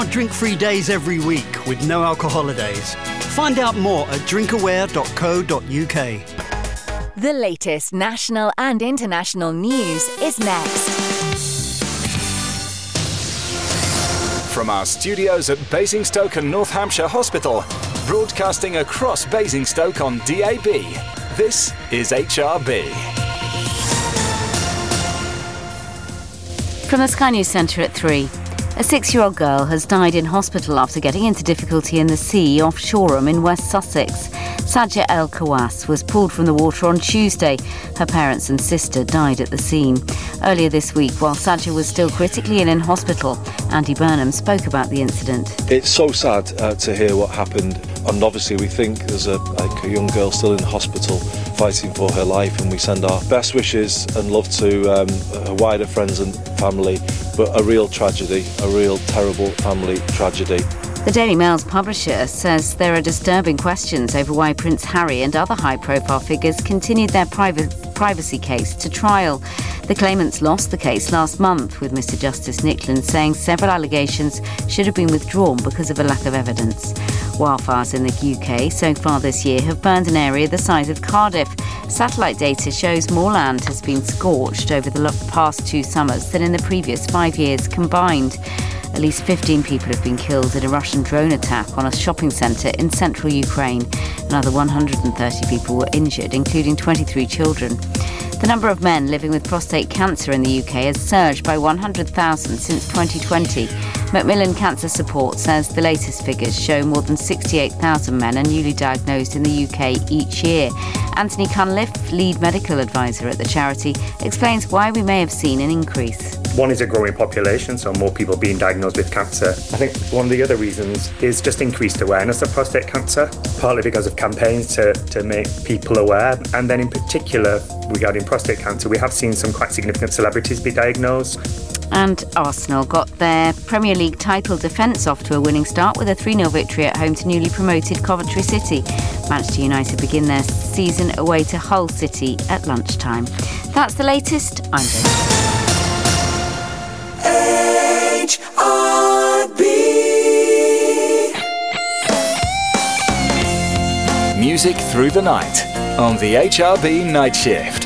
Drink-free days every week with no alcohol holidays. Find out more at drinkaware.co.uk. The latest national and international news is next. From our studios at Basingstoke and North Hampshire Hospital, broadcasting across Basingstoke on DAB, this is HRB. From the Sky News Centre at 3. A 6-year-old girl has died in hospital after getting into difficulty in the sea off Shoreham in West Sussex. Sajja El Kawas was pulled from the water on Tuesday. Her parents and sister died at the scene. Earlier this week, while Sajja was still critically ill in hospital, Andy Burnham spoke about the incident. It's so sad to hear what happened, and obviously we think there's a young girl still in hospital fighting for her life, and we send our best wishes and love to her wider friends and family, but a real tragedy, a real terrible family tragedy. The Daily Mail's publisher says there are disturbing questions over why Prince Harry and other high-profile figures continued their privacy case to trial. The claimants lost the case last month, with Mr Justice Nicklin saying several allegations should have been withdrawn because of a lack of evidence. Wildfires in the UK so far this year have burned an area the size of Cardiff. Satellite data shows more land has been scorched over the past 2 summers than in the previous 5 years combined. At least 15 people have been killed in a Russian drone attack on a shopping centre in central Ukraine. Another 130 people were injured, including 23 children. The number of men living with prostate cancer in the UK has surged by 100,000 since 2020. Macmillan Cancer Support says the latest figures show more than 68,000 men are newly diagnosed in the UK each year. Anthony Cunliffe, lead medical advisor at the charity, explains why we may have seen an increase. One is a growing population, so more people being diagnosed with cancer. I think one of the other reasons is just increased awareness of prostate cancer, partly because of campaigns to make people aware. And then in particular, regarding prostate cancer, we have seen some quite significant celebrities be diagnosed. And Arsenal got their Premier League title defence off to a winning start with a 3-0 victory at home to newly promoted Coventry City. Manchester United begin their season away to Hull City at lunchtime. That's the latest. I'm Jane. HRB. Music through the night on the HRB Night Shift.